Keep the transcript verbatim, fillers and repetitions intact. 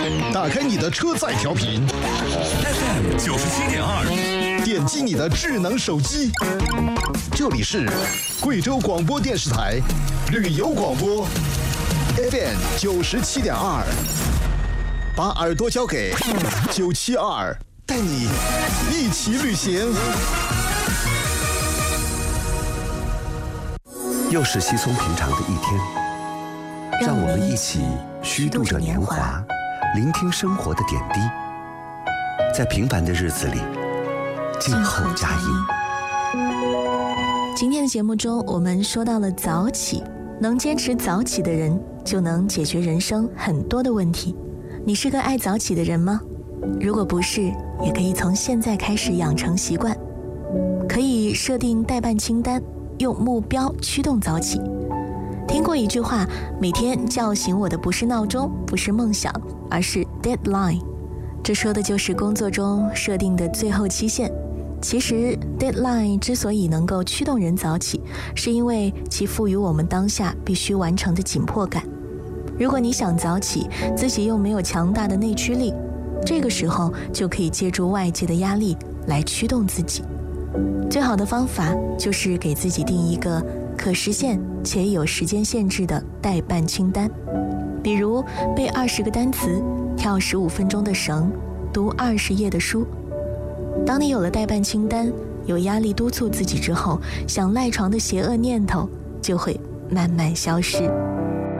打开你的车载调频 F M 九十七点二， 点击你的智能手机，这里是贵州广播电视台旅游广播 F M 九十七点二，把耳朵交给九七二，带你一起旅行。 又是稀松平常的一天，让我们一起虚度着年华，聆听生活的点滴，在平凡的日子里静候佳音。 今天的节目中，我们说到了早起，能坚持早起的人就能解决人生很多的问题。你是个爱早起的人吗？如果不是，也可以从现在开始养成习惯，可以设定待办清单，用目标驱动早起。听过一句话，每天叫醒我的不是闹钟，不是梦想，而是 deadline。 这说的就是工作中设定的最后期限。其实 deadline 之所以能够驱动人早起，是因为其赋予我们当下必须完成的紧迫感。如果你想早起，自己又没有强大的内驱力，这个时候就可以借助外界的压力来驱动自己。最好的方法就是给自己定一个可实现且有时间限制的待办清单，比如背二十个单词，跳十五分钟的绳，读二十页的书。当你有了待办清单，有压力督促自己之后，想赖床的邪恶念头就会慢慢消失。